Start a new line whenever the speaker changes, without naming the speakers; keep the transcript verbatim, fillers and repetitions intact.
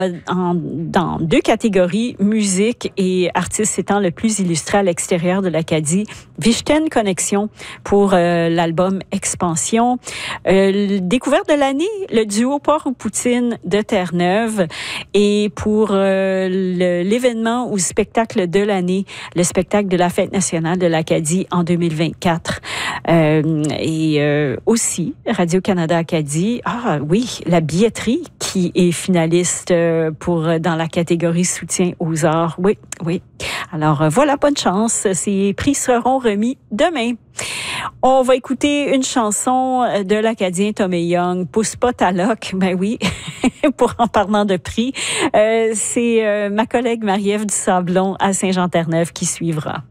En, dans deux catégories, musique et artiste étant le plus illustré à l'extérieur de l'Acadie. Vichten Connexion pour euh, l'album Expansion. Euh, découverte de l'année, le duo Porc ou Poutine de Terre-Neuve. Et pour euh, le, l'événement ou spectacle de l'année, le spectacle de la Fête nationale de l'Acadie en deux mille vingt-quatre. Euh, et euh, aussi, Radio-Canada Acadie, ah oui, la billetterie qui est finaliste pour dans la catégorie soutien aux arts. Oui, oui. Alors voilà, bonne chance. Ces prix seront remis demain. On va écouter une chanson de l'Acadien Tommy Young, Pousse pas ta loc. Ben oui, pour en parlant de prix, euh, c'est euh, ma collègue Marie-Ève Dusablon à Saint-Jean-Terre-Neuve qui suivra.